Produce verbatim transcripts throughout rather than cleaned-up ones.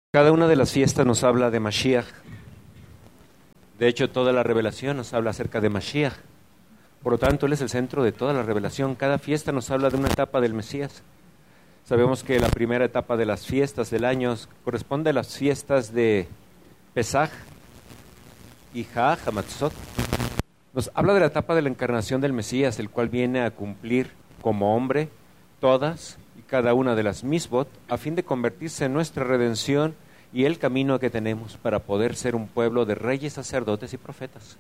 Cada una de las fiestas nos habla de Mashiach. De hecho, toda la revelación nos habla acerca de Mashiach. Por lo tanto, Él es el centro de toda la revelación. Cada fiesta nos habla de una etapa del Mesías. Sabemos que la primera etapa de las fiestas del año corresponde a las fiestas de Pesaj y Ha Hamatzot. Nos habla de la etapa de la encarnación del Mesías, el cual viene a cumplir como hombre todas y cada una de las misbot, a fin de convertirse en nuestra redención y el camino que tenemos para poder ser un pueblo de reyes, sacerdotes y profetas.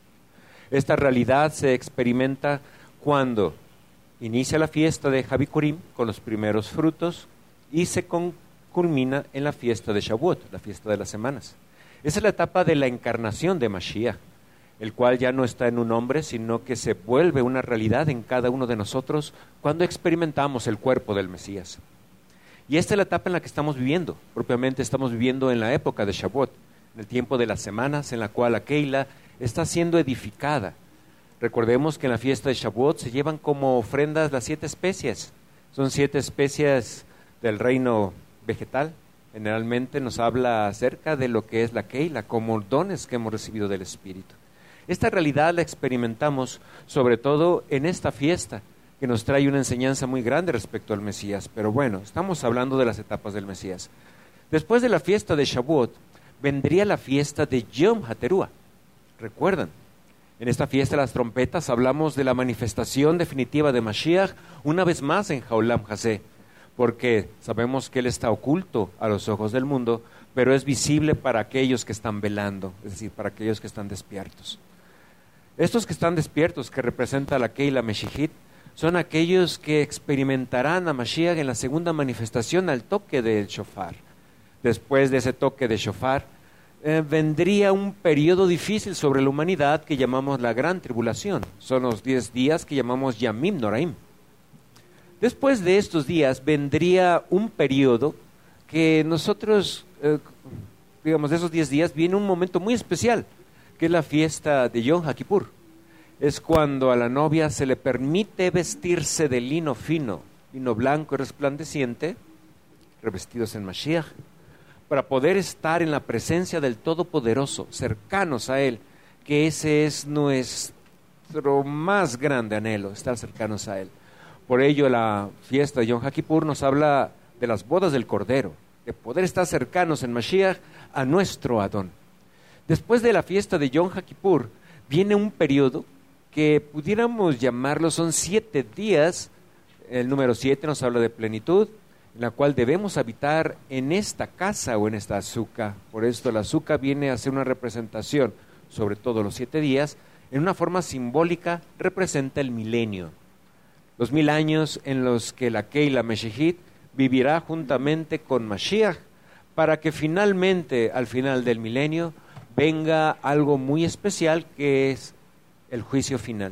Esta realidad se experimenta cuando inicia la fiesta de Habikurim con los primeros frutos y se con, culmina en la fiesta de Shavuot, la fiesta de las semanas. Esa es la etapa de la encarnación de Mashiach, el cual ya no está en un hombre, sino que se vuelve una realidad en cada uno de nosotros cuando experimentamos el cuerpo del Mesías. Y esta es la etapa en la que estamos viviendo. Propiamente estamos viviendo en la época de Shavuot, en el tiempo de las semanas, en la cual la Keila está siendo edificada. Recordemos que en la fiesta de Shavuot se llevan como ofrendas las siete especies. Son siete especies del reino vegetal. Generalmente nos habla acerca de lo que es la Keila, como dones que hemos recibido del Espíritu. Esta realidad la experimentamos sobre todo en esta fiesta, que nos trae una enseñanza muy grande respecto al Mesías. Pero bueno, estamos hablando de las etapas del Mesías. Después de la fiesta de Shavuot, vendría la fiesta de Yom HaTeruah. ¿Recuerdan? En esta fiesta de las trompetas hablamos de la manifestación definitiva de Mashiach una vez más en Haolam Hazeh, porque sabemos que Él está oculto a los ojos del mundo, pero es visible para aquellos que están velando, es decir, para aquellos que están despiertos. Estos que están despiertos, que representa la Keila Meshihit, son aquellos que experimentarán a Mashiach en la segunda manifestación al toque del shofar. Después de ese toque de shofar, eh, vendría un periodo difícil sobre la humanidad que llamamos la Gran Tribulación. Son los diez días que llamamos Yamim Noraim. Después de estos días vendría un periodo que nosotros, eh, digamos, de esos diez días, viene un momento muy especial, que es la fiesta de Yom HaKippur. Es cuando a la novia se le permite vestirse de lino fino, lino blanco y resplandeciente, revestidos en Mashiach, para poder estar en la presencia del Todopoderoso, cercanos a Él, que ese es nuestro más grande anhelo, estar cercanos a Él. Por ello la fiesta de Yom HaKippur nos habla de las bodas del Cordero, de poder estar cercanos en Mashiach a nuestro Adón. Después de la fiesta de Yom HaKippur viene un periodo que pudiéramos llamarlo, son siete días, el número siete nos habla de plenitud, en la cual debemos habitar en esta casa o en esta azúcar. Por esto la azúcar viene a ser una representación, sobre todo los siete días, en una forma simbólica representa el milenio. Los mil años en los que la Keila Meshihit vivirá juntamente con Mashiach, para que finalmente, al final del milenio, venga algo muy especial que es el juicio final.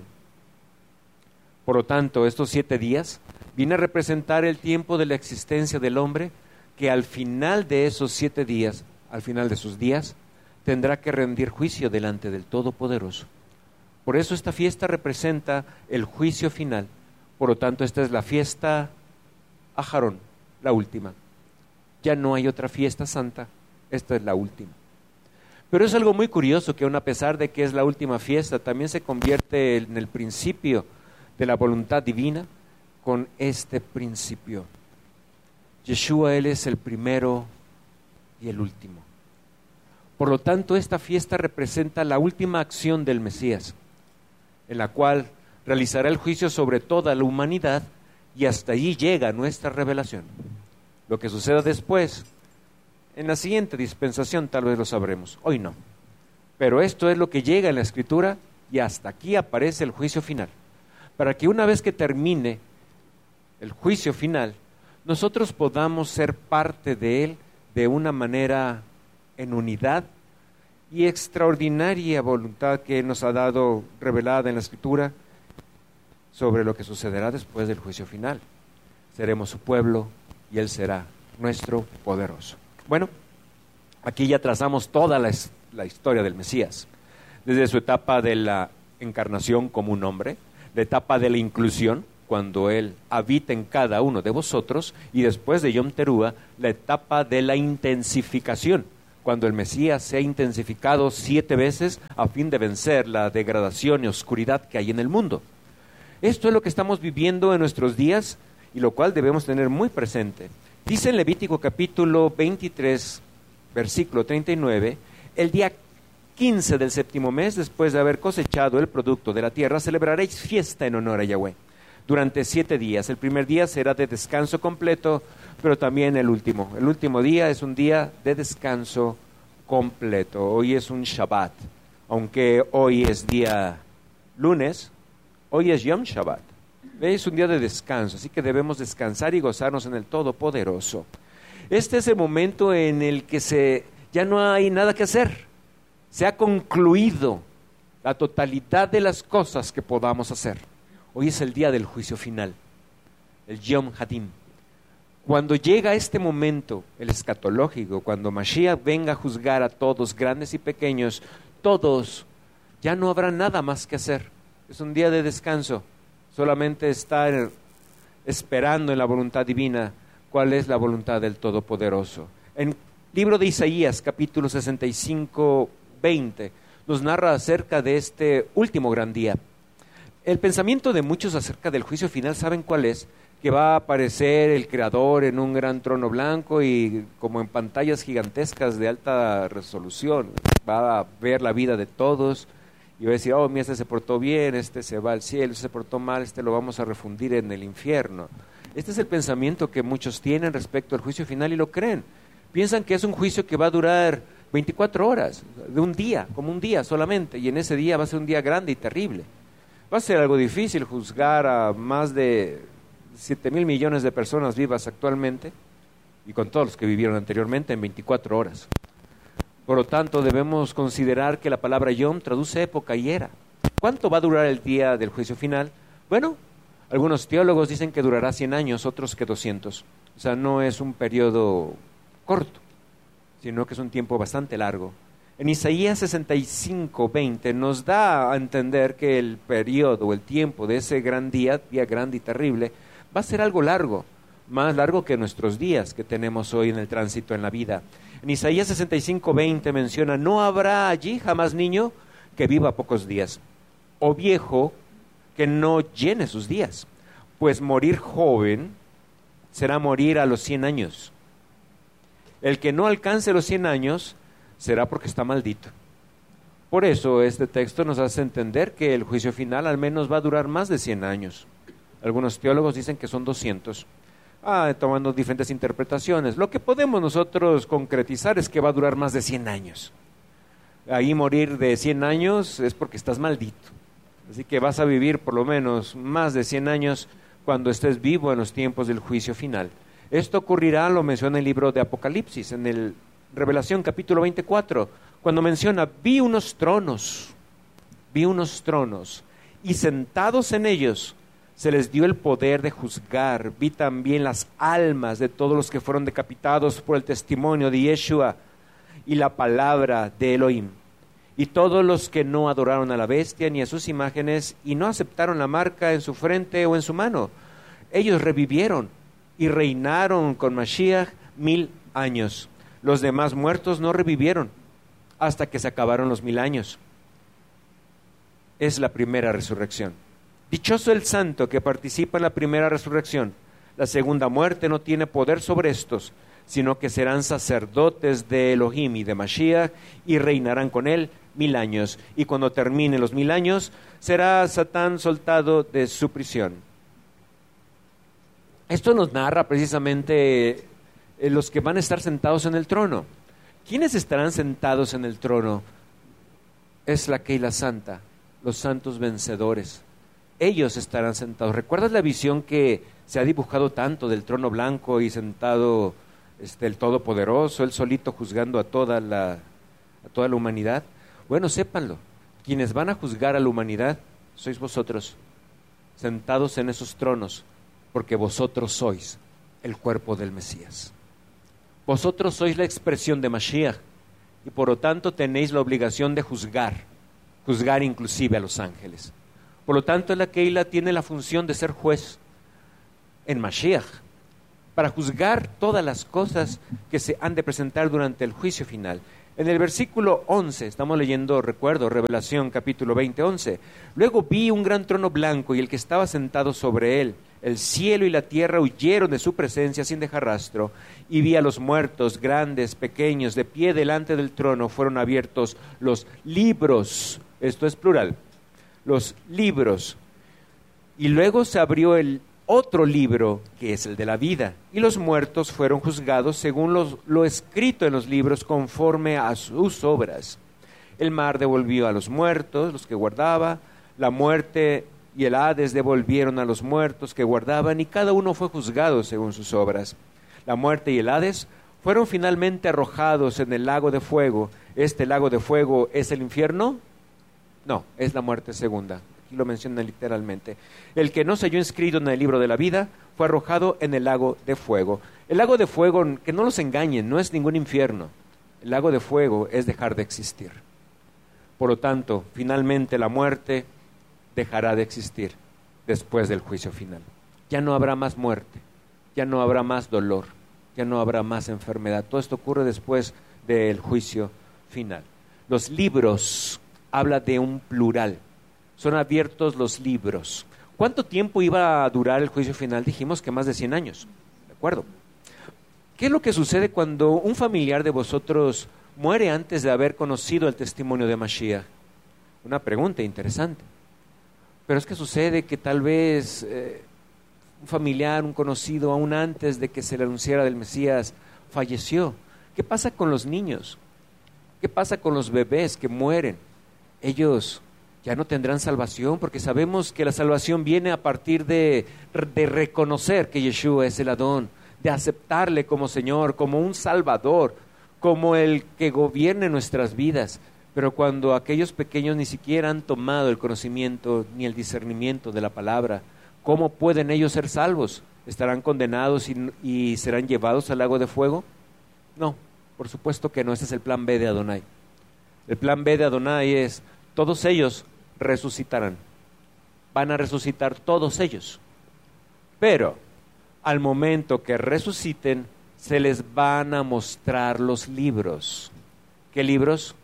Por lo tanto, estos siete días viene a representar el tiempo de la existencia del hombre, que al final de esos siete días, al final de sus días, tendrá que rendir juicio delante del Todopoderoso. Por eso esta fiesta representa el juicio final. Por lo tanto, esta es la fiesta Ajarón, la última. Ya no hay otra fiesta santa, esta es la última. Pero es algo muy curioso que aun a pesar de que es la última fiesta, también se convierte en el principio de la voluntad divina con este principio. Yeshua, Él es el primero y el último. Por lo tanto, esta fiesta representa la última acción del Mesías, en la cual realizará el juicio sobre toda la humanidad y hasta allí llega nuestra revelación. Lo que suceda después, en la siguiente dispensación tal vez lo sabremos, hoy no. Pero esto es lo que llega en la Escritura y hasta aquí aparece el juicio final. Para que una vez que termine el juicio final, nosotros podamos ser parte de él de una manera en unidad y extraordinaria voluntad que Él nos ha dado revelada en la Escritura sobre lo que sucederá después del juicio final. Seremos su pueblo y Él será nuestro poderoso. Bueno, aquí ya trazamos toda la, la historia del Mesías, desde su etapa de la encarnación como un hombre, la etapa de la inclusión, cuando Él habita en cada uno de vosotros, y después de Yom Teruah, la etapa de la intensificación, cuando el Mesías se ha intensificado siete veces a fin de vencer la degradación y oscuridad que hay en el mundo. Esto es lo que estamos viviendo en nuestros días, y lo cual debemos tener muy presente. Dice en Levítico capítulo veintitrés, versículo treinta y nueve, el día quince del séptimo mes, después de haber cosechado el producto de la tierra, celebraréis fiesta en honor a Yahweh. Durante siete días. El primer día será de descanso completo, pero también el último. El último día es un día de descanso completo. Hoy es un Shabbat. Aunque hoy es día lunes, hoy es Yom Shabbat. Es un día de descanso, así que debemos descansar y gozarnos en el Todopoderoso. Este es el momento en el que se, ya no hay nada que hacer. Se ha concluido la totalidad de las cosas que podamos hacer. Hoy es el día del juicio final, el Yom Hadim. Cuando llega este momento, el escatológico, cuando Mashiach venga a juzgar a todos, grandes y pequeños, todos, ya no habrá nada más que hacer. Es un día de descanso, solamente estar esperando en la voluntad divina cuál es la voluntad del Todopoderoso. En el libro de Isaías, capítulo sesenta y cinco, veinte, nos narra acerca de este último gran día. El pensamiento de muchos acerca del juicio final, ¿saben cuál es? Que va a aparecer el Creador en un gran trono blanco y como en pantallas gigantescas de alta resolución, va a ver la vida de todos y va a decir, oh, mira, este se portó bien, este se va al cielo, este se portó mal, este lo vamos a refundir en el infierno. Este es el pensamiento que muchos tienen respecto al juicio final y lo creen. Piensan que es un juicio que va a durar veinticuatro horas, de un día, como un día solamente, y en ese día va a ser un día grande y terrible. Va a ser algo difícil juzgar a más de siete mil millones de personas vivas actualmente y con todos los que vivieron anteriormente en veinticuatro horas. Por lo tanto, debemos considerar que la palabra Yom traduce época y era. ¿Cuánto va a durar el día del juicio final? Bueno, algunos teólogos dicen que durará cien años, otros que doscientos. O sea, no es un periodo corto, sino que es un tiempo bastante largo. En Isaías sesenta y cinco, veinte nos da a entender que el periodo, el tiempo de ese gran día, día grande y terrible, va a ser algo largo, más largo que nuestros días que tenemos hoy en el tránsito en la vida. En Isaías sesenta y cinco, veinte menciona, no habrá allí jamás niño que viva pocos días, o viejo que no llene sus días, pues morir joven será morir a los cien años. El que no alcance los cien años será porque está maldito. Por eso este texto nos hace entender que el juicio final al menos va a durar más de cien años. Algunos teólogos dicen que son doscientos, ah, tomando diferentes interpretaciones. Lo que podemos nosotros concretizar es que va a durar más de cien años. Ahí morir de cien años es porque estás maldito. Así que vas a vivir por lo menos más de cien años cuando estés vivo en los tiempos del juicio final. Esto ocurrirá, lo menciona el libro de Apocalipsis, en el Revelación capítulo veinticuatro, cuando menciona, vi unos tronos, vi unos tronos, y sentados en ellos se les dio el poder de juzgar. Vi también las almas de todos los que fueron decapitados por el testimonio de Yeshua y la palabra de Elohim, y todos los que no adoraron a la bestia ni a sus imágenes, y no aceptaron la marca en su frente o en su mano. Ellos revivieron y reinaron con Mashiach mil años. Los demás muertos no revivieron hasta que se acabaron los mil años. Es la primera resurrección. Dichoso el santo que participa en la primera resurrección. La segunda muerte no tiene poder sobre estos, sino que serán sacerdotes de Elohim y de Mashiach y reinarán con él mil años. Y cuando terminen los mil años, será Satán soltado de su prisión. Esto nos narra precisamente los que van a estar sentados en el trono. ¿Quiénes estarán sentados en el trono? Es la Keila Santa, los santos vencedores. Ellos estarán sentados. ¿Recuerdas la visión que se ha dibujado tanto del trono blanco y sentado este, el Todopoderoso, él solito juzgando a toda la, a toda la humanidad? Bueno, sépanlo, quienes van a juzgar a la humanidad sois vosotros, sentados en esos tronos, porque vosotros sois el cuerpo del Mesías. Vosotros sois la expresión de Mashiach y por lo tanto tenéis la obligación de juzgar, juzgar inclusive a los ángeles. Por lo tanto, la Keila tiene la función de ser juez en Mashiach, para juzgar todas las cosas que se han de presentar durante el juicio final. En el versículo once, estamos leyendo, recuerdo, Revelación capítulo veinte, once. Luego vi un gran trono blanco y el que estaba sentado sobre él. El cielo y la tierra huyeron de su presencia sin dejar rastro. Y vi a los muertos, grandes, pequeños, de pie delante del trono. Fueron abiertos los libros, esto es plural, los libros. Y luego se abrió el otro libro, que es el de la vida, y los muertos fueron juzgados según los, lo escrito en los libros conforme a sus obras. El mar devolvió a los muertos, los que guardaba, la muerte y el Hades devolvieron a los muertos que guardaban, y cada uno fue juzgado según sus obras. La muerte y el Hades fueron finalmente arrojados en el lago de fuego. ¿Este lago de fuego es el infierno? No, es la muerte segunda. Aquí lo menciona literalmente. El que no se halló inscrito en el libro de la vida fue arrojado en el lago de fuego. El lago de fuego, que no los engañen, no es ningún infierno. El lago de fuego es dejar de existir. Por lo tanto, finalmente la muerte dejará de existir después del juicio final. Ya no habrá más muerte, ya no habrá más dolor, ya no habrá más enfermedad. Todo esto ocurre después del juicio final. Los libros habla de un plural. Son abiertos los libros. ¿Cuánto tiempo iba a durar el juicio final? Dijimos que más de cien años. ¿De acuerdo? ¿Qué es lo que sucede cuando un familiar de vosotros muere antes de haber conocido el testimonio de Mashiach? Una pregunta interesante. Pero es que sucede que tal vez eh, un familiar, un conocido, aún antes de que se le anunciara del Mesías, falleció. ¿Qué pasa con los niños? ¿Qué pasa con los bebés que mueren? Ellos ya no tendrán salvación, porque sabemos que la salvación viene a partir de, de reconocer que Yeshua es el Adón, de aceptarle como Señor, como un Salvador, como el que gobierne nuestras vidas. Pero cuando aquellos pequeños ni siquiera han tomado el conocimiento ni el discernimiento de la palabra, ¿cómo pueden ellos ser salvos? ¿Estarán condenados y, y serán llevados al lago de fuego? No, por supuesto que no. Ese es el plan B de Adonai. El plan B de Adonai es: todos ellos resucitarán. Van a resucitar todos ellos. Pero al momento que resuciten, se les van a mostrar los libros. ¿Qué libros?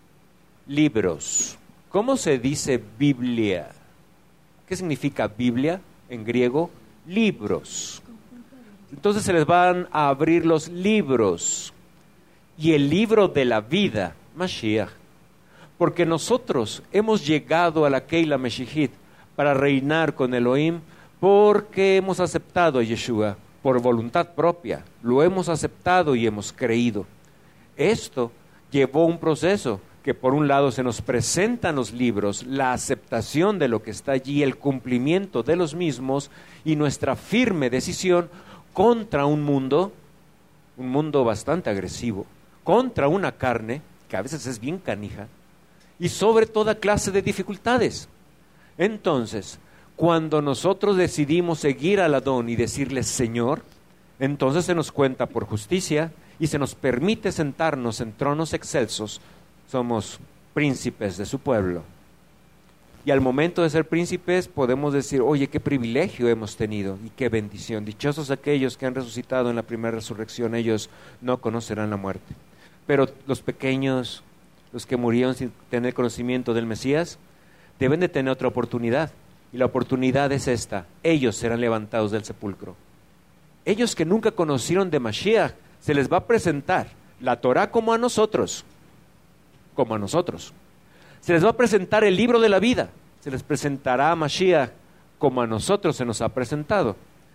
Libros. ¿Cómo se dice Biblia? ¿Qué significa Biblia en griego? Libros. Entonces se les van a abrir los libros. Y el libro de la vida, Mashiach. Porque nosotros hemos llegado a la Keila Meshihit para reinar con Elohim, porque hemos aceptado a Yeshua por voluntad propia. Lo hemos aceptado y hemos creído. Esto llevó un proceso que por un lado se nos presentan los libros, la aceptación de lo que está allí, el cumplimiento de los mismos y nuestra firme decisión contra un mundo, un mundo bastante agresivo, contra una carne que a veces es bien canija, y sobre toda clase de dificultades. Entonces, cuando nosotros decidimos seguir al Adón y decirle Señor, entonces se nos cuenta por justicia y se nos permite sentarnos en tronos excelsos. Somos príncipes de su pueblo. Y al momento de ser príncipes podemos decir, oye, qué privilegio hemos tenido y qué bendición. Dichosos aquellos que han resucitado en la primera resurrección, ellos no conocerán la muerte. Pero los pequeños, los que murieron sin tener conocimiento del Mesías, deben de tener otra oportunidad. Y la oportunidad es esta: ellos serán levantados del sepulcro. Ellos que nunca conocieron de Mashiach, se les va a presentar la Torah como a nosotros, como a nosotros. Se les va a presentar el libro de la vida, se les presentará a Mashiach como a nosotros se nos ha presentado.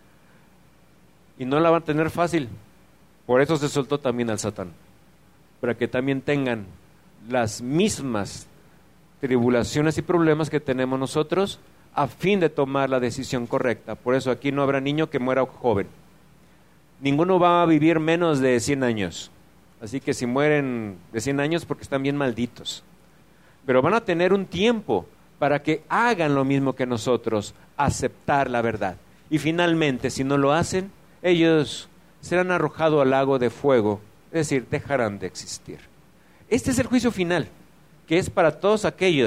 Y no la van a tener fácil. Por eso se soltó también al Satán, para que también tengan las mismas tribulaciones y problemas que tenemos nosotros, a fin de tomar la decisión correcta. Por eso aquí no habrá niño que muera joven. Ninguno va a vivir menos de cien años. Así que si mueren de cien años, porque están bien malditos. Pero van a tener un tiempo para que hagan lo mismo que nosotros, aceptar la verdad. Y finalmente, si no lo hacen, ellos serán arrojados al lago de fuego, es decir, dejarán de existir. Este es el juicio final, que es para todos aquellos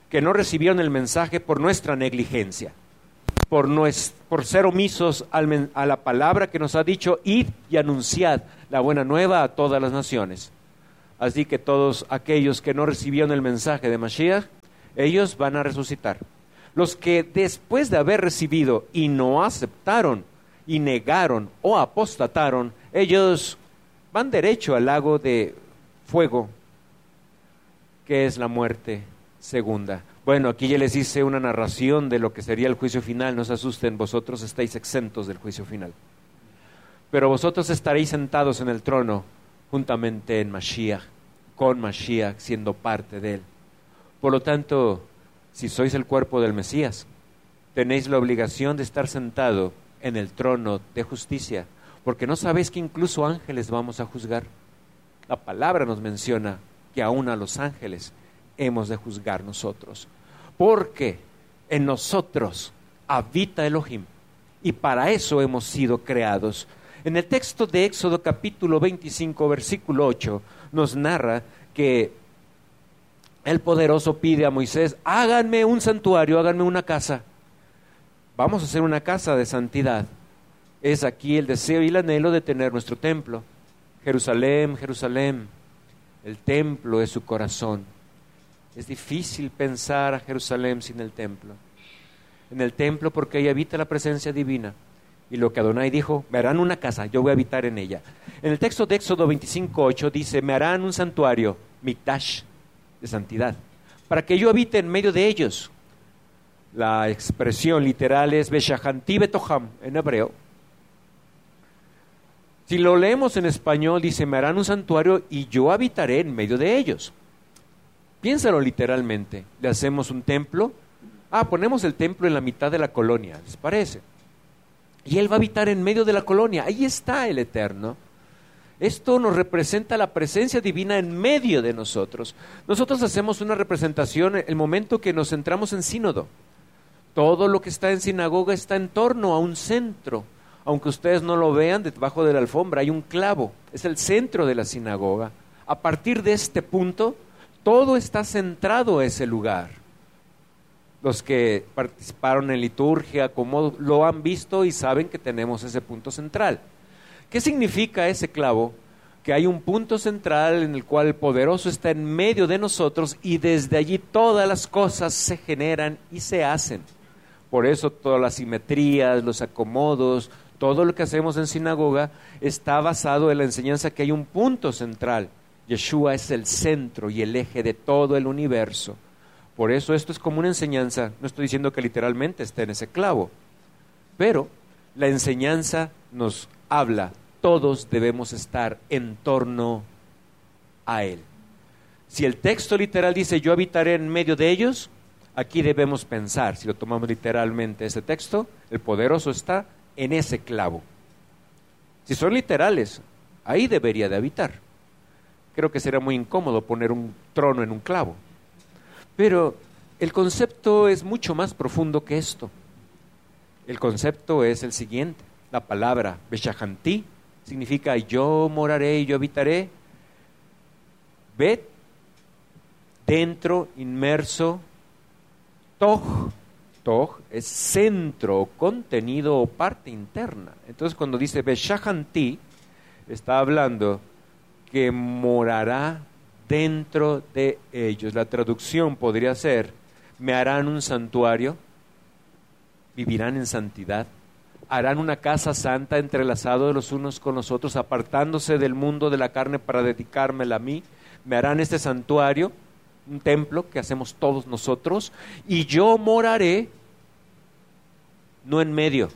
que no recibieron el mensaje por nuestra negligencia, por, nues, por ser omisos al, a la palabra que nos ha dicho, id y anunciad la buena nueva a todas las naciones. Así que todos aquellos que no recibieron el mensaje de Mashiach, ellos van a resucitar. Los que después de haber recibido y no aceptaron, y negaron o apostataron, ellos van derecho al lago de fuego, que es la muerte segunda. Bueno, aquí ya les hice una narración de lo que sería el juicio final. No se asusten, vosotros estáis exentos del juicio final. Pero vosotros estaréis sentados en el trono juntamente en Mashiach, con Mashiach, siendo parte de él. Por lo tanto, si sois el cuerpo del Mesías, tenéis la obligación de estar sentado en el trono de justicia, porque no sabéis que incluso ángeles vamos a juzgar. La palabra nos menciona que aún a los ángeles hemos de juzgar nosotros, porque en nosotros habita Elohim, y para eso hemos sido creados. En el texto de Éxodo capítulo veinticinco, versículo ocho, nos narra que el poderoso pide a Moisés: háganme un santuario, háganme una casa. Vamos a hacer una casa de santidad. Es aquí el deseo y el anhelo de tener nuestro templo. Jerusalén, Jerusalén, el templo es su corazón. Es difícil pensar a Jerusalén sin el templo. En el templo, porque ahí habita la presencia divina. Y lo que Adonai dijo: me harán una casa, yo voy a habitar en ella. En el texto de Éxodo veinticinco ocho dice: me harán un santuario, mikdash, de santidad, para que yo habite en medio de ellos. La expresión literal es Beshahanti Betoham en hebreo. Si lo leemos en español, dice: me harán un santuario y yo habitaré en medio de ellos. Piénsalo literalmente. Le hacemos un templo. Ah, ponemos el templo en la mitad de la colonia, ¿les parece? Y él va a habitar en medio de la colonia. Ahí está el Eterno. Esto nos representa la presencia divina en medio de nosotros. Nosotros hacemos una representación el momento que nos centramos en sínodo. Todo lo que está en sinagoga está en torno a un centro. Aunque ustedes no lo vean, debajo de la alfombra hay un clavo. Es el centro de la sinagoga. A partir de este punto, todo está centrado a ese lugar. Los que participaron en liturgia, como lo han visto y saben que tenemos ese punto central. ¿Qué significa ese clavo? Que hay un punto central en el cual el poderoso está en medio de nosotros y desde allí todas las cosas se generan y se hacen. Por eso todas las simetrías, los acomodos, todo lo que hacemos en sinagoga está basado en la enseñanza que hay un punto central. Yeshua es el centro y el eje de todo el universo. Por eso esto es como una enseñanza. No estoy diciendo que literalmente esté en ese clavo, pero la enseñanza nos habla. Todos debemos estar en torno a Él. Si el texto literal dice: yo habitaré en medio de ellos, aquí debemos pensar, si lo tomamos literalmente ese texto, el poderoso está en ese clavo. Si son literales, ahí debería de habitar. Creo que será muy incómodo poner un trono en un clavo. Pero el concepto es mucho más profundo que esto. El concepto es el siguiente. La palabra Beshahanti significa yo moraré y yo habitaré. Bet, dentro, inmerso. Toj, Toj es centro, contenido o parte interna. Entonces cuando dice Beshahanti, está hablando que morará dentro de ellos. La traducción podría ser: me harán un santuario, vivirán en santidad, harán una casa santa entrelazados los unos con los otros, apartándose del mundo de la carne para dedicármela a mí. Me harán este santuario, un templo que hacemos todos nosotros, y yo moraré no en medio,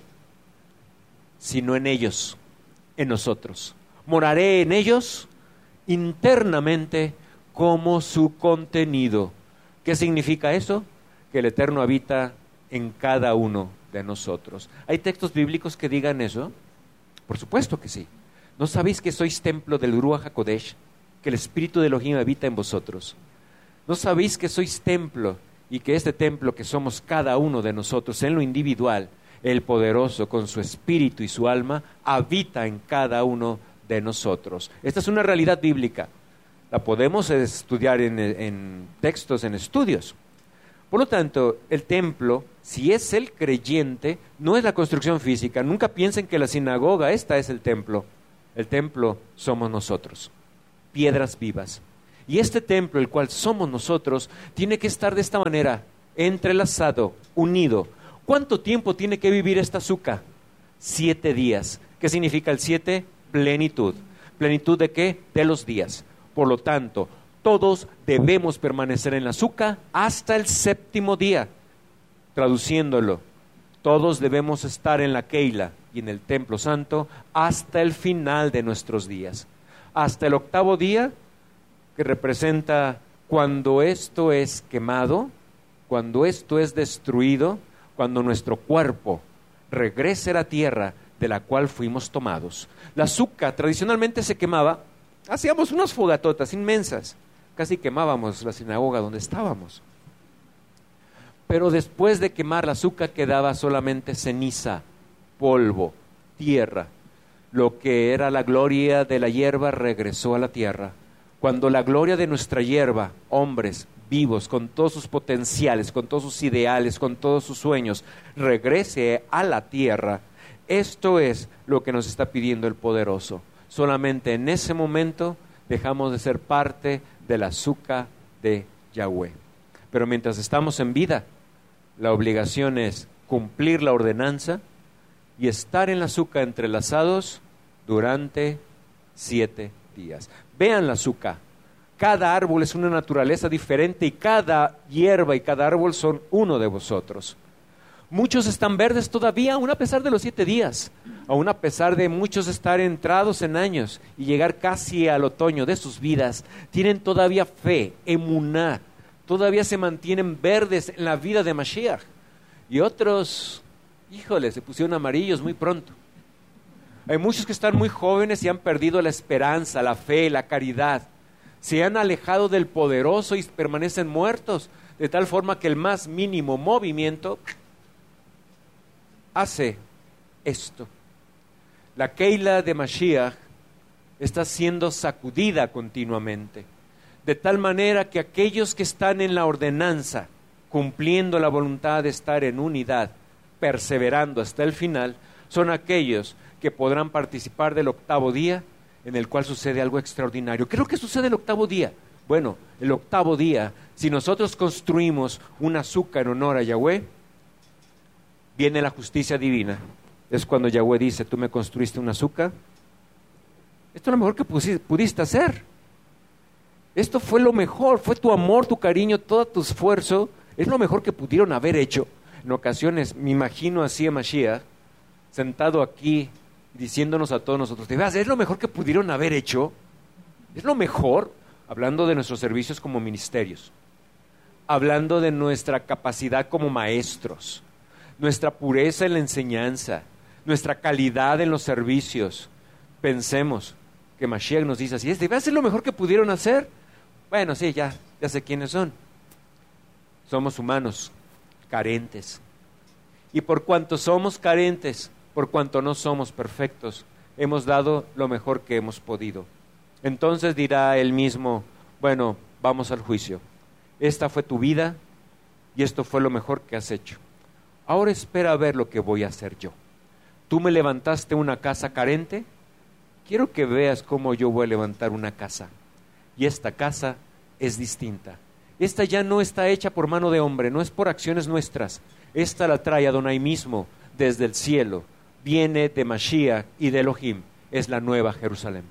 sino en ellos, en nosotros. Moraré en ellos internamente como su contenido. ¿Qué significa eso? Que el Eterno habita en cada uno de nosotros. ¿Hay textos bíblicos que digan eso? Por supuesto que sí. ¿No sabéis que sois templo del Ruach HaKodesh? Que el Espíritu de Elohim habita en vosotros. ¿No sabéis que sois templo y que este templo que somos cada uno de nosotros en lo individual, el poderoso con su espíritu y su alma habita en cada uno de nosotros? Esta es una realidad bíblica. La podemos estudiar en, en textos, en estudios. Por lo tanto, el templo, si es el creyente, no es la construcción física. Nunca piensen que la sinagoga, esta es el templo. El templo somos nosotros, piedras vivas. Y este templo, el cual somos nosotros, tiene que estar de esta manera, entrelazado, unido. ¿Cuánto tiempo tiene que vivir esta azúcar? Siete días. ¿Qué significa el siete? Plenitud. ¿Plenitud de qué? De los días. Por lo tanto, todos debemos permanecer en la azúcar hasta el séptimo día. Traduciéndolo, todos debemos estar en la Keila y en el templo santo hasta el final de nuestros días. Hasta el octavo día, que representa cuando esto es quemado, cuando esto es destruido, cuando nuestro cuerpo regrese a la tierra de la cual fuimos tomados. La azúcar tradicionalmente se quemaba, hacíamos unas fogatotas inmensas, casi quemábamos la sinagoga donde estábamos. Pero después de quemar la azúcar quedaba solamente ceniza, polvo, tierra. Lo que era la gloria de la hierba regresó a la tierra. Cuando la gloria de nuestra hierba, hombres vivos, con todos sus potenciales, con todos sus ideales, con todos sus sueños, regrese a la tierra, esto es lo que nos está pidiendo el poderoso. Solamente en ese momento dejamos de ser parte del azúcar de Yahweh. Pero mientras estamos en vida, la obligación es cumplir la ordenanza y estar en la azúcar entrelazados durante siete días. Vean la azúcar. Cada árbol es una naturaleza diferente y cada hierba y cada árbol son uno de vosotros. Muchos están verdes todavía, aún a pesar de los siete días, aún a pesar de muchos estar entrados en años y llegar casi al otoño de sus vidas, tienen todavía fe, emuná, todavía se mantienen verdes en la vida de Mashiach. Y otros, híjole, se pusieron amarillos muy pronto. Hay muchos que están muy jóvenes y han perdido la esperanza, la fe, la caridad. Se han alejado del poderoso y permanecen muertos, de tal forma que el más mínimo movimiento hace esto. La Keila de Mashiach está siendo sacudida continuamente, de tal manera que aquellos que están en la ordenanza, cumpliendo la voluntad de estar en unidad, perseverando hasta el final, son aquellos que podrán participar del octavo día, en el cual sucede algo extraordinario. ¿Qué es lo que sucede el octavo día? Bueno, el octavo día, si nosotros construimos un azúcar en honor a Yahweh, viene la justicia divina. Es cuando Yahweh dice, tú me construiste un azúcar, esto es lo mejor que pudiste hacer. Esto fue lo mejor, fue tu amor, tu cariño, todo tu esfuerzo, es lo mejor que pudieron haber hecho. En ocasiones me imagino así a Mashiach, sentado aquí, diciéndonos a todos nosotros, ¿te veas? Es lo mejor que pudieron haber hecho, es lo mejor, hablando de nuestros servicios como ministerios, hablando de nuestra capacidad como maestros, nuestra pureza en la enseñanza, nuestra calidad en los servicios. Pensemos que Mashiach nos dice así, ¿de veras es lo mejor que pudieron hacer? Bueno, sí, ya, ya sé quiénes son. Somos humanos, carentes. Y por cuanto somos carentes, por cuanto no somos perfectos, hemos dado lo mejor que hemos podido. Entonces dirá él mismo, bueno, vamos al juicio. Esta fue tu vida y esto fue lo mejor que has hecho. Ahora espera a ver lo que voy a hacer yo. Tú me levantaste una casa carente, quiero que veas cómo yo voy a levantar una casa. Y esta casa es distinta. Esta ya no está hecha por mano de hombre, no es por acciones nuestras. Esta la trae Adonai mismo desde el cielo. Viene de Mashiach y de Elohim. Es la nueva Jerusalén.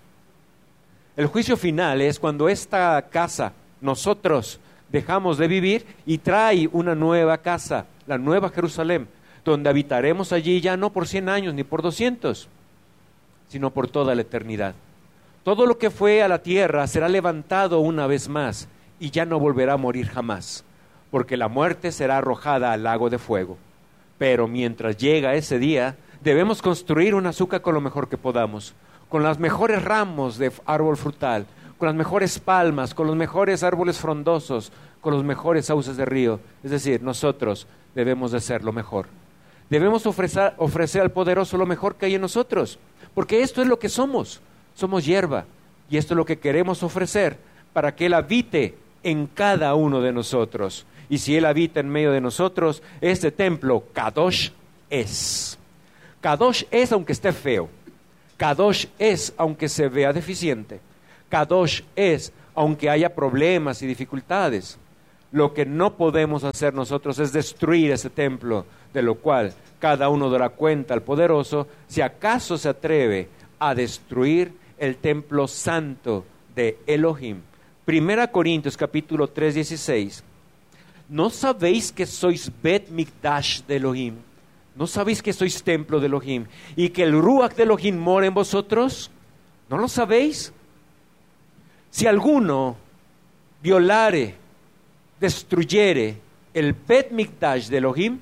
El juicio final es cuando esta casa, nosotros dejamos de vivir y trae una nueva casa, la nueva Jerusalén, donde habitaremos allí ya no por cien años ni por doscientos, sino por toda la eternidad. Todo lo que fue a la tierra será levantado una vez más y ya no volverá a morir jamás, porque la muerte será arrojada al lago de fuego. Pero mientras llega ese día, debemos construir un azúcar con lo mejor que podamos, con los mejores ramos de árbol frutal, con las mejores palmas, con los mejores árboles frondosos, con los mejores sauces de río. Es decir, nosotros debemos de ser lo mejor. Debemos ofrecer, ofrecer al poderoso lo mejor que hay en nosotros, porque esto es lo que somos. Somos hierba, y esto es lo que queremos ofrecer para que Él habite en cada uno de nosotros. Y si Él habita en medio de nosotros, este templo, Kadosh, es. Kadosh es aunque esté feo. Kadosh es aunque se vea deficiente. Kadosh es aunque haya problemas y dificultades. Lo que no podemos hacer nosotros es destruir ese templo, de lo cual cada uno dará cuenta al poderoso, si acaso se atreve a destruir el templo santo de Elohim. Primera Corintios capítulo tres, dieciséis. ¿No sabéis que sois Bet Mikdash de Elohim? ¿No sabéis que sois templo de Elohim? Y que el Ruach de Elohim mora en vosotros. ¿No lo sabéis? Si alguno violare, destruyere el Bet Mikdash de Elohim,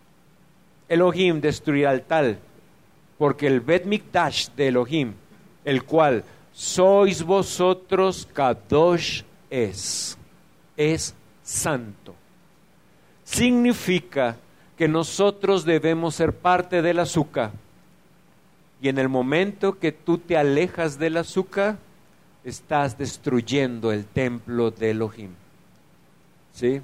Elohim destruirá al tal, porque el Bet Mikdash de Elohim, el cual sois vosotros, Kadosh es, es santo. Significa que nosotros debemos ser parte del azúcar, y en el momento que tú te alejas del azúcar, estás destruyendo el templo de Elohim. ¿Sí?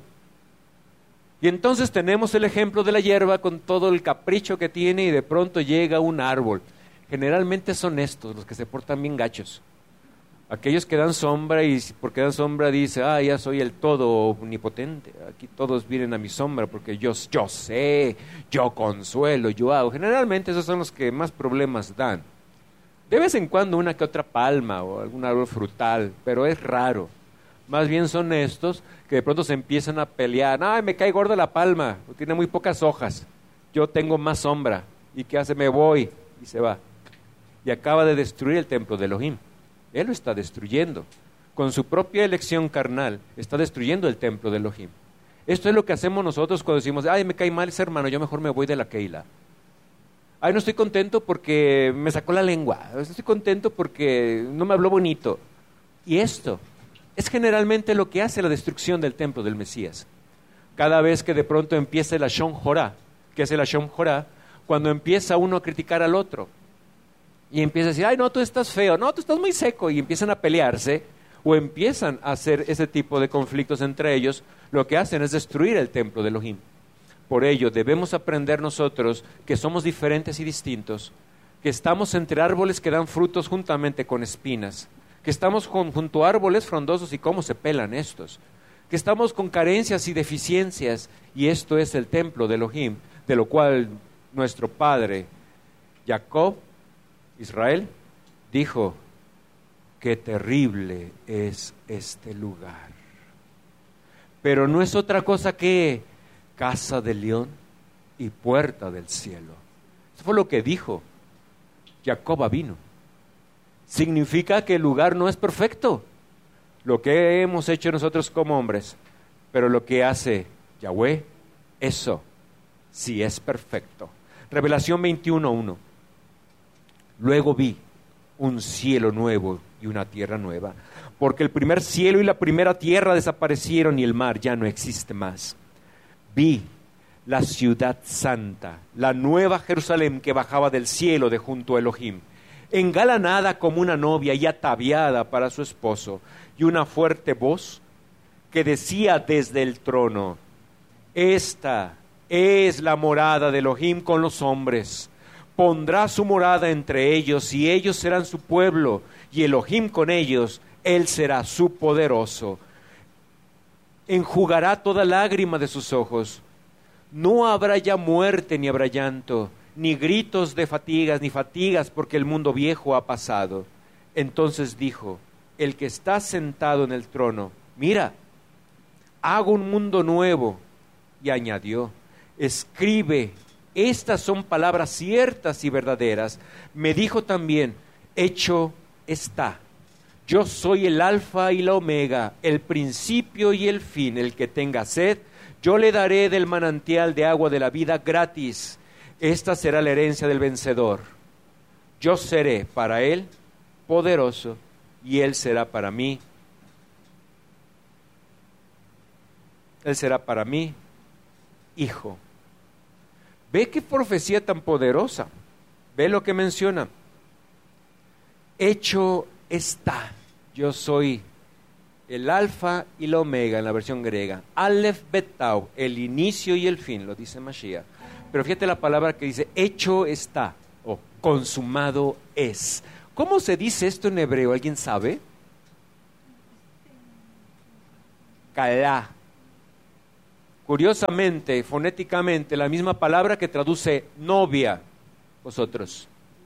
Y entonces tenemos el ejemplo de la hierba con todo el capricho que tiene y de pronto llega un árbol. Generalmente son estos los que se portan bien gachos. Aquellos que dan sombra y porque dan sombra dice, ah, ya soy el todo omnipotente. Aquí todos vienen a mi sombra porque yo, yo sé, yo consuelo, yo hago. Generalmente esos son los que más problemas dan. De vez en cuando una que otra palma o algún árbol frutal, pero es raro. Más bien son estos que de pronto se empiezan a pelear. Ay, me cae gorda la palma, tiene muy pocas hojas. Yo tengo más sombra. ¿Y qué hace? Me voy. Y se va. Y acaba de destruir el templo de Elohim. Él lo está destruyendo. Con su propia elección carnal, está destruyendo el templo de Elohim. Esto es lo que hacemos nosotros cuando decimos, ay, me cae mal ese hermano, yo mejor me voy de la Keila. Ay, no estoy contento porque me sacó la lengua. No estoy contento porque no me habló bonito. Y esto es generalmente lo que hace la destrucción del templo del Mesías. Cada vez que de pronto empieza el Lashon Jorá, que es el Lashon Jorá, cuando empieza uno a criticar al otro, y empieza a decir, ay, no, tú estás feo, no, tú estás muy seco, y empiezan a pelearse, o empiezan a hacer ese tipo de conflictos entre ellos, lo que hacen es destruir el templo de Elohim. Por ello, debemos aprender nosotros que somos diferentes y distintos, que estamos entre árboles que dan frutos juntamente con espinas, que estamos con, junto a árboles frondosos y cómo se pelan estos, que estamos con carencias y deficiencias, y esto es el templo de Elohim, de lo cual nuestro padre Jacob, Israel, dijo, qué terrible es este lugar. Pero no es otra cosa que casa del león y puerta del cielo. Eso fue lo que dijo Jacob vino. Significa que el lugar no es perfecto, lo que hemos hecho nosotros como hombres, pero lo que hace Yahweh, eso sí es perfecto. Revelación veintiuno uno. Luego vi un cielo nuevo y una tierra nueva, porque el primer cielo y la primera tierra desaparecieron y el mar ya no existe más. Vi la ciudad santa, la nueva Jerusalén que bajaba del cielo de junto a Elohim, engalanada como una novia y ataviada para su esposo, y una fuerte voz que decía desde el trono, esta es la morada de Elohim con los hombres. Pondrá su morada entre ellos y ellos serán su pueblo y Elohim con ellos, él será su poderoso. Enjugará toda lágrima de sus ojos. No habrá ya muerte ni habrá llanto, ni gritos de fatigas ni fatigas porque el mundo viejo ha pasado. Entonces dijo el que está sentado en el trono, mira, hago un mundo nuevo. Y añadió, escribe, estas son palabras ciertas y verdaderas. Me dijo también, hecho está. Yo soy el alfa y la omega, el principio y el fin. El que tenga sed, yo le daré del manantial de agua de la vida gratis. Esta será la herencia del vencedor. Yo seré para él poderoso y él será para mí. Él será para mí hijo. Ve qué profecía tan poderosa. Ve lo que menciona. Hecho está. Yo soy el alfa y la omega en la versión griega. Aleph bet tau, el inicio y el fin, lo dice Mashiach. Pero fíjate la palabra que dice, hecho está, o consumado es. ¿Cómo se dice esto en hebreo? ¿Alguien sabe? Kalá. Curiosamente, fonéticamente, la misma palabra que traduce novia, vosotros.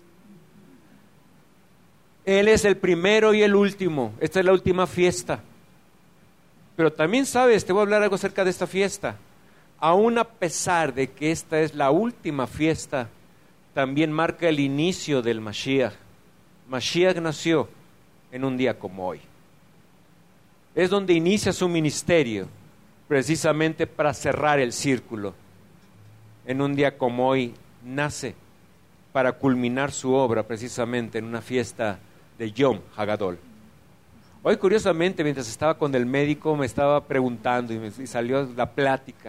Él es el primero y el último. Esta es la última fiesta. Pero también sabes, te voy a hablar algo acerca de esta fiesta. Aún a pesar de que esta es la última fiesta, también marca el inicio del Mashiach. Mashiach nació en un día como hoy. Es donde inicia su ministerio, precisamente para cerrar el círculo. En un día como hoy nace para culminar su obra precisamente en una fiesta de Yom Hagadol. Hoy, curiosamente, mientras estaba con el médico, me estaba preguntando y, me, y salió la plática.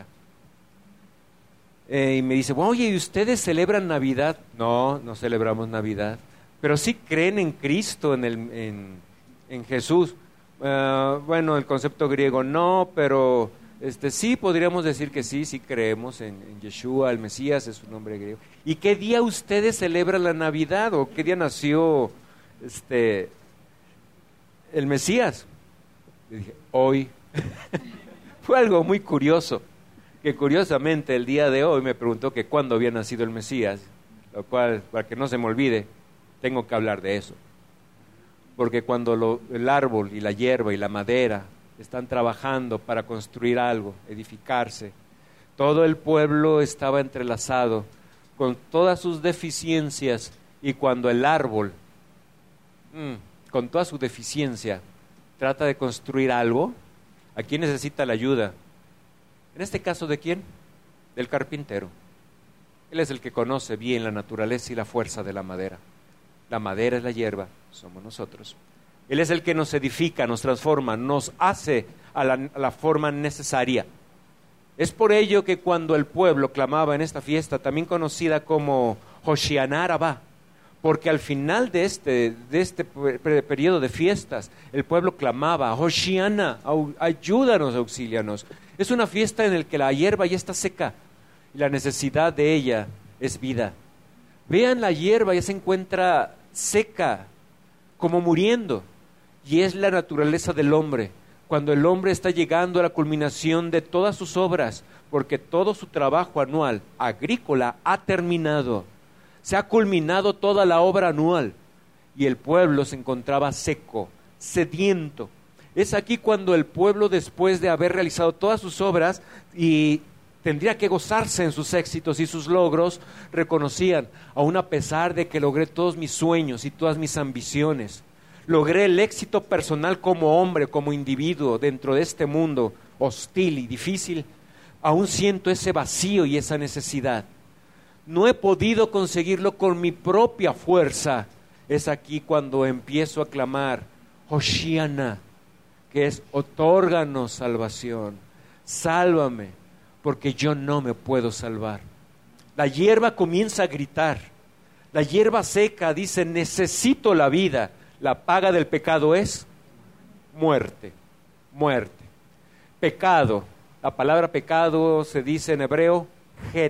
Eh, y me dice, oye, ¿y ustedes celebran Navidad? No, no celebramos Navidad, pero sí creen en Cristo, en, el, en, en Jesús. Uh, bueno, el concepto griego no, pero este, sí podríamos decir que sí, sí creemos en, en Yeshua, el Mesías, es su nombre griego. ¿Y qué día ustedes celebran la Navidad? ¿O qué día nació este, el Mesías? Le dije, hoy. Fue algo muy curioso, que curiosamente el día de hoy me preguntó que cuándo había nacido el Mesías, lo cual, para que no se me olvide, tengo que hablar de eso. Porque cuando lo, el árbol y la hierba y la madera están trabajando para construir algo, edificarse, todo el pueblo estaba entrelazado con todas sus deficiencias, y cuando el árbol, mmm, con toda su deficiencia, trata de construir algo, ¿a quién necesita la ayuda? En este caso, ¿de quién? Del carpintero. Él es el que conoce bien la naturaleza y la fuerza de la madera. La madera es la hierba, somos nosotros. Él es el que nos edifica, nos transforma, nos hace a la, a la forma necesaria. Es por ello que cuando el pueblo clamaba en esta fiesta, también conocida como Hoshianá Rabbah, porque al final de este, de este periodo de fiestas, el pueblo clamaba, Hoshiana, ayúdanos, auxílianos. Es una fiesta en la que la hierba ya está seca y la necesidad de ella es vida. Vean, la hierba ya se encuentra seca, como muriendo, y es la naturaleza del hombre. Cuando el hombre está llegando a la culminación de todas sus obras, porque todo su trabajo anual agrícola ha terminado, se ha culminado toda la obra anual, y el pueblo se encontraba seco, sediento. Es aquí cuando el pueblo, después de haber realizado todas sus obras y tendría que gozarse en sus éxitos y sus logros, reconocían, aún a pesar de que logré todos mis sueños y todas mis ambiciones, logré el éxito personal como hombre, como individuo dentro de este mundo hostil y difícil, aún siento ese vacío y esa necesidad. No he podido conseguirlo con mi propia fuerza. Es aquí cuando empiezo a clamar, Hoshiana, que es otórganos salvación, sálvame, porque yo no me puedo salvar. La hierba comienza a gritar, la hierba seca dice, necesito la vida. La paga del pecado es muerte, muerte. Pecado, la palabra pecado se dice en hebreo, het.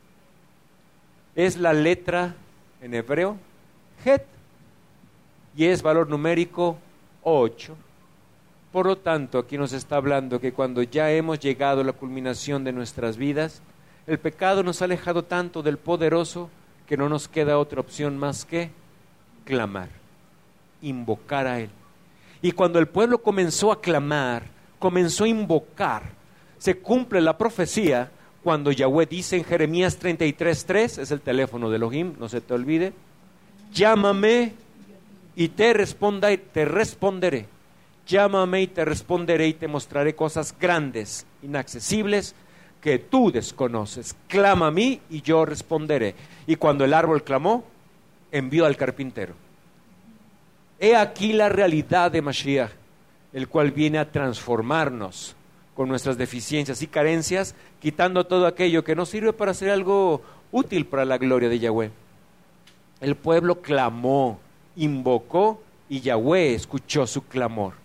Es la letra en hebreo, het, y es valor numérico ocho. Por lo tanto, aquí nos está hablando que cuando ya hemos llegado a la culminación de nuestras vidas, el pecado nos ha alejado tanto del poderoso que no nos queda otra opción más que clamar, invocar a Él. Y cuando el pueblo comenzó a clamar, comenzó a invocar, se cumple la profecía cuando Yahweh dice en Jeremías treinta y tres tres, es el teléfono de Elohim, no se te olvide, llámame y te responda, te responderé. Llámame y te responderé y te mostraré cosas grandes, inaccesibles, que tú desconoces. Clama a mí y yo responderé. Y cuando el árbol clamó, envió al carpintero. He aquí la realidad de Mashiach, el cual viene a transformarnos con nuestras deficiencias y carencias, quitando todo aquello que no sirve para hacer algo útil para la gloria de Yahweh. El pueblo clamó, invocó, y Yahweh escuchó su clamor.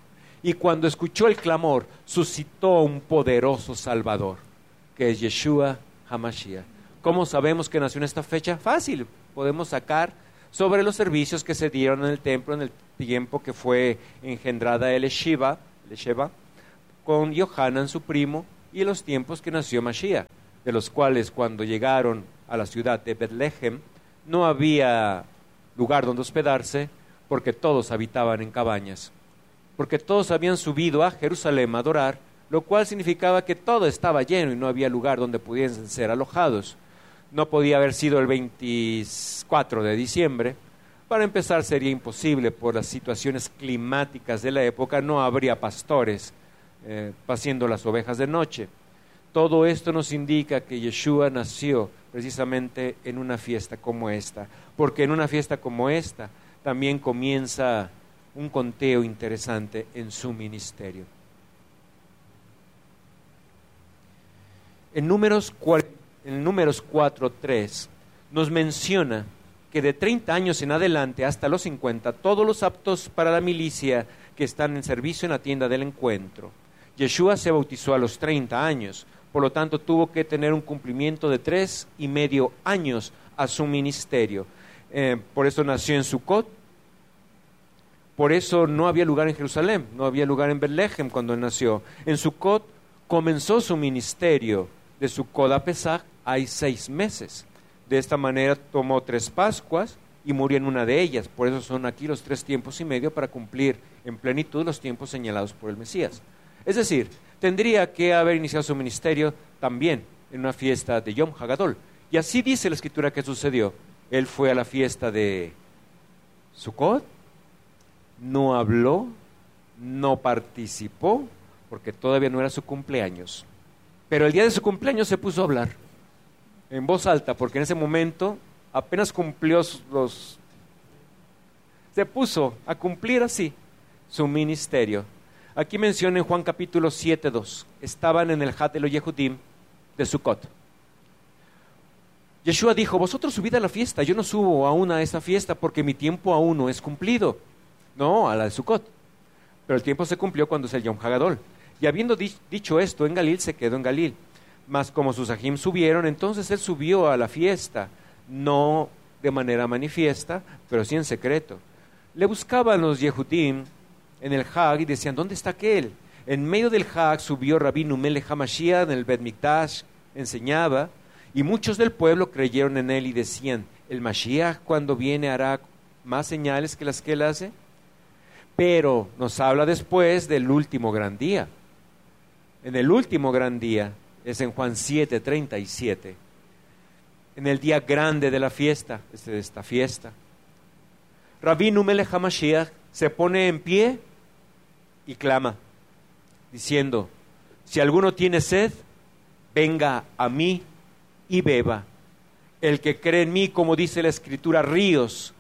y cuando escuchó el clamor, suscitó un poderoso Salvador, que es Yeshua HaMashiach. ¿Cómo sabemos que nació en esta fecha? Fácil, podemos sacar sobre los servicios que se dieron en el templo en el tiempo que fue engendrada el Shiva, el Sheva, con Yohanan su primo, y los tiempos que nació Mashiach, de los cuales cuando llegaron a la ciudad de Betlehem no había lugar donde hospedarse, porque todos habitaban en cabañas, porque todos habían subido a Jerusalén a adorar, lo cual significaba que todo estaba lleno y no había lugar donde pudiesen ser alojados. No podía haber sido el veinticuatro de diciembre. Para empezar, sería imposible por las situaciones climáticas de la época. No habría pastores eh, paciendo las ovejas de noche. Todo esto nos indica que Yeshua nació precisamente en una fiesta como esta, porque en una fiesta como esta también comienza un conteo interesante en su ministerio. En Números, en Números cuatro tres nos menciona que de treinta años en adelante hasta los cincuenta, todos los aptos para la milicia que están en servicio en la tienda del encuentro. Yeshua se bautizó a los treinta años, por lo tanto tuvo que tener un cumplimiento de tres y medio años a su ministerio. Eh, por eso nació en Sucot, por eso no había lugar en Jerusalén, no había lugar en Betlehem cuando nació. En Sucot comenzó su ministerio. De Sucot a Pesach hay seis meses. De esta manera tomó tres Pascuas y murió en una de ellas. Por eso son aquí los tres tiempos y medio para cumplir en plenitud los tiempos señalados por el Mesías. Es decir, tendría que haber iniciado su ministerio también en una fiesta de Yom Hagadol. Y así dice la Escritura que sucedió. Él fue a la fiesta de Sucot, no habló, no participó, porque todavía no era su cumpleaños. Pero el día de su cumpleaños se puso a hablar en voz alta, porque en ese momento apenas cumplió los... se puso a cumplir así su ministerio. Aquí menciona en Juan capítulo siete dos, estaban en el Hat Elo Yehudim de Sucot. Yeshua dijo, vosotros subid a la fiesta, yo no subo aún a esa fiesta porque mi tiempo aún no es cumplido. No, a la de Sucot. Pero el tiempo se cumplió cuando es el Yom Hagadol. Y habiendo di- dicho esto en Galil, se quedó en Galil. Mas como sus ajim subieron, entonces él subió a la fiesta, no de manera manifiesta, pero sí en secreto. Le buscaban los Yehudim en el Hag y decían, ¿dónde está aquel? En medio del Hag subió Rabinu Melech HaMashiach en el Bet Mikdash, enseñaba, y muchos del pueblo creyeron en él y decían, ¿el Mashiach cuando viene hará más señales que las que él hace? Pero nos habla después del último gran día. En el último gran día, es en Juan siete treinta y siete, en el día grande de la fiesta, es de esta fiesta, Rabinu Melech HaMashiach se pone en pie y clama, diciendo, si alguno tiene sed, venga a mí y beba. El que cree en mí, como dice la Escritura, ríos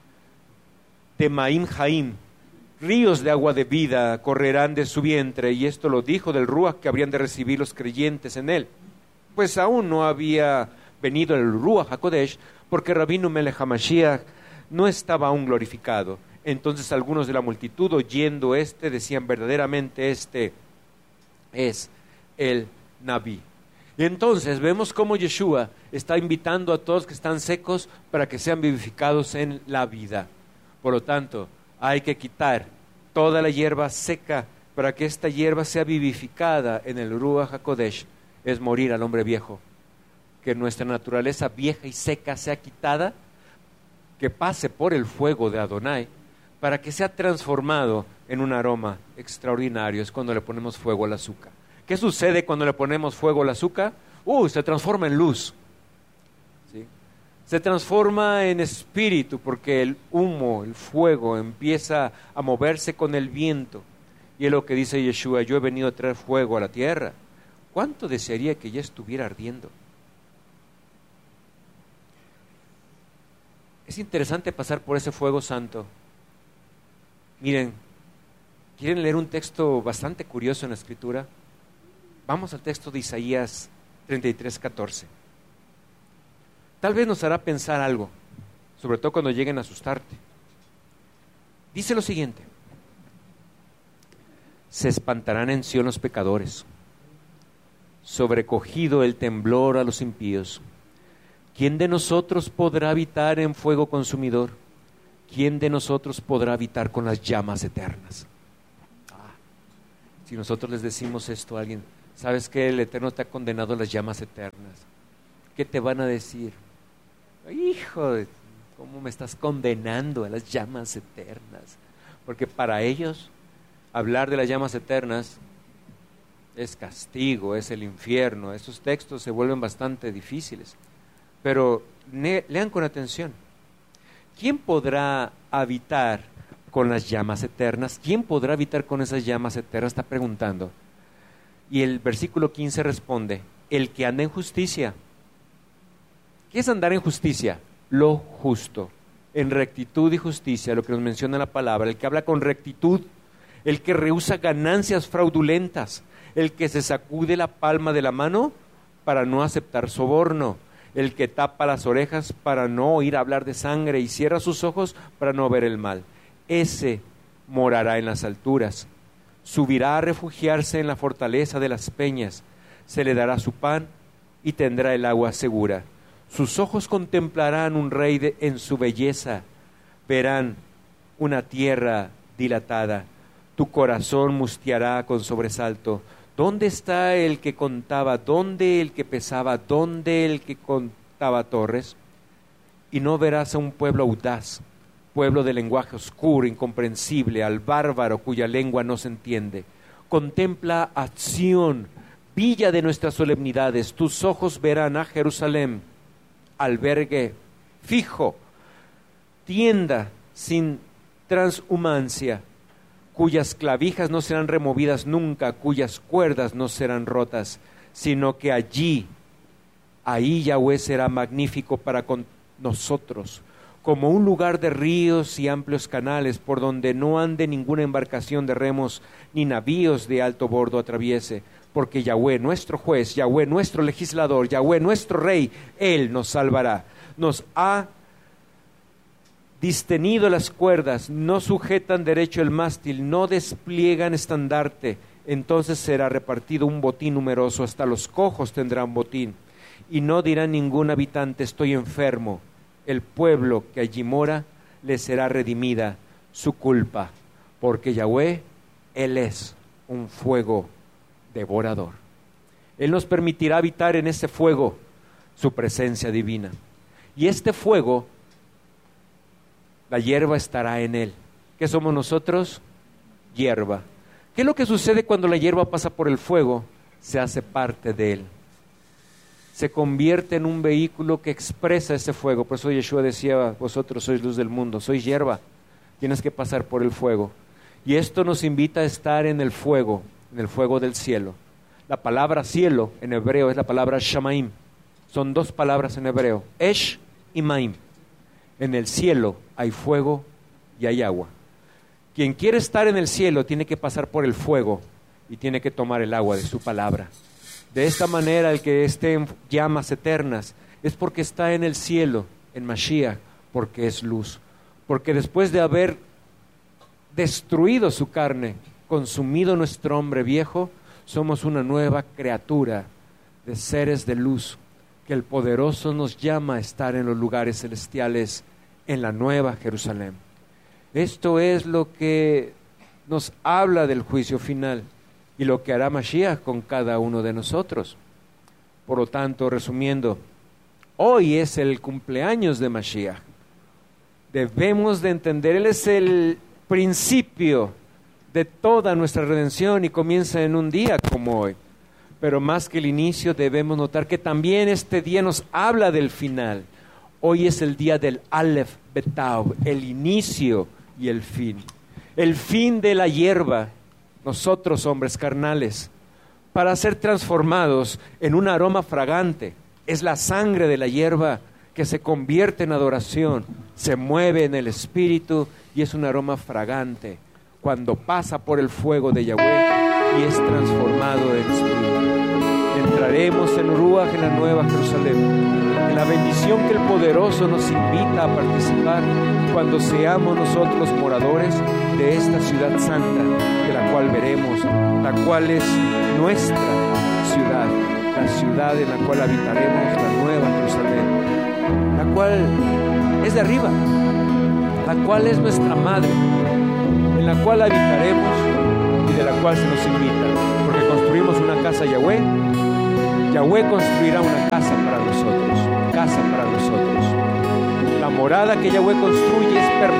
de Maim Jaim, ríos de agua de vida correrán de su vientre, y esto lo dijo del Ruach que habrían de recibir los creyentes en él. Pues aún no había venido el Ruach HaKodesh, porque Rabinu Melech HaMashiach no estaba aún glorificado. Entonces algunos de la multitud, oyendo este, decían, verdaderamente este es el Nabí. Y entonces vemos cómo Yeshua está invitando a todos que están secos para que sean vivificados en la vida. Por lo tanto, hay que quitar toda la hierba seca para que esta hierba sea vivificada en el Ruach HaKodesh. Es morir al hombre viejo. Que nuestra naturaleza vieja y seca sea quitada, que pase por el fuego de Adonai, para que sea transformado en un aroma extraordinario. Es cuando le ponemos fuego al azúcar. ¿Qué sucede cuando le ponemos fuego al azúcar? Uh, se transforma en luz. ¿Sí? Se transforma en espíritu, porque el humo, el fuego, empieza a moverse con el viento. Y es lo que dice Yeshua, yo he venido a traer fuego a la tierra. ¿Cuánto desearía que ya estuviera ardiendo? Es interesante pasar por ese fuego santo. Miren, ¿quieren leer un texto bastante curioso en la Escritura? Vamos al texto de Isaías treinta y tres, catorce. Tal vez nos hará pensar algo, sobre todo cuando lleguen a asustarte. Dice lo siguiente: Se espantarán en Sión los pecadores, sobrecogido el temblor a los impíos. ¿Quién de nosotros podrá habitar en fuego consumidor? ¿Quién de nosotros podrá habitar con las llamas eternas? Ah, si nosotros les decimos esto a alguien, ¿sabes que el Eterno te ha condenado a las llamas eternas? ¿Qué te van a decir? Hijo de, ¿cómo me estás condenando a las llamas eternas? Porque para ellos hablar de las llamas eternas es castigo, es el infierno. Esos textos se vuelven bastante difíciles. Pero ne- lean con atención. ¿Quién podrá habitar con las llamas eternas? ¿Quién podrá habitar con esas llamas eternas? Está preguntando. Y el versículo quince responde, el que anda en justicia. ¿Qué es andar en justicia? Lo justo, en rectitud y justicia, lo que nos menciona la palabra, el que habla con rectitud, el que rehúsa ganancias fraudulentas, el que se sacude la palma de la mano para no aceptar soborno, el que tapa las orejas para no oír hablar de sangre y cierra sus ojos para no ver el mal. Ese morará en las alturas, subirá a refugiarse en la fortaleza de las peñas, se le dará su pan y tendrá el agua segura. Sus ojos contemplarán un rey de, en su belleza, verán una tierra dilatada, tu corazón mustiará con sobresalto. ¿Dónde está el que contaba? ¿Dónde el que pesaba? ¿Dónde el que contaba torres? Y no verás a un pueblo audaz, pueblo de lenguaje oscuro, incomprensible, al bárbaro cuya lengua no se entiende. Contempla a Sión, villa de nuestras solemnidades. Tus ojos verán a Jerusalén, albergue fijo, tienda sin transhumancia, cuyas clavijas no serán removidas nunca, cuyas cuerdas no serán rotas, sino que allí, ahí Yahweh será magnífico para con nosotros, como un lugar de ríos y amplios canales, por donde no ande ninguna embarcación de remos, ni navíos de alto bordo atraviese, porque Yahweh, nuestro juez, Yahweh, nuestro legislador, Yahweh, nuestro rey, Él nos salvará. Nos ha distenido las cuerdas, no sujetan derecho el mástil, no despliegan estandarte, entonces será repartido un botín numeroso, hasta los cojos tendrán botín, y no dirá ningún habitante, estoy enfermo. El pueblo que allí mora le será redimida su culpa, porque Yahweh, Él es un fuego devorador. Él nos permitirá habitar en ese fuego, su presencia divina. Y este fuego, la hierba estará en él. ¿Qué somos nosotros? Hierba. ¿Qué es lo que sucede cuando la hierba pasa por el fuego? Se hace parte de él. Se convierte en un vehículo que expresa ese fuego. Por eso Yeshua decía, vosotros sois luz del mundo, sois hierba, tienes que pasar por el fuego. Y esto nos invita a estar en el fuego, en el fuego del cielo. La palabra cielo en hebreo es la palabra shamaim. Son dos palabras en hebreo, esh y maim. En el cielo hay fuego y hay agua. Quien quiere estar en el cielo tiene que pasar por el fuego y tiene que tomar el agua de su palabra. De esta manera, el que esté en llamas eternas es porque está en el cielo, en Mashiach, porque es luz. Porque después de haber destruido su carne, consumido nuestro hombre viejo, somos una nueva criatura de seres de luz, que el poderoso nos llama a estar en los lugares celestiales, en la nueva Jerusalén. Esto es lo que nos habla del juicio final y lo que hará Mashiach con cada uno de nosotros. Por lo tanto, resumiendo, hoy es el cumpleaños de Mashiach. Debemos de entender, Él es el principio de toda nuestra redención y comienza en un día como hoy. Pero más que el inicio, debemos notar que también este día nos habla del final. Hoy es el día del Aleph Betav, el inicio y el fin. El fin de la hierba, nosotros hombres carnales, para ser transformados en un aroma fragante. Es la sangre de la hierba que se convierte en adoración, se mueve en el espíritu y es un aroma fragante cuando pasa por el fuego de Yahweh y es transformado en espíritu. entraremos en Ruach, en la nueva Jerusalén, en la bendición que el Poderoso nos invita a participar cuando seamos nosotros moradores de esta ciudad santa, de la cual veremos, la cual es nuestra ciudad, la ciudad en la cual habitaremos, la nueva Jerusalén, la cual es de arriba, la cual es nuestra madre, en la cual habitaremos y de la cual se nos invita, porque construimos una casa a Yahweh. Yahweh construirá una casa para nosotros, casa para nosotros. La morada que Yahweh construye es permanente.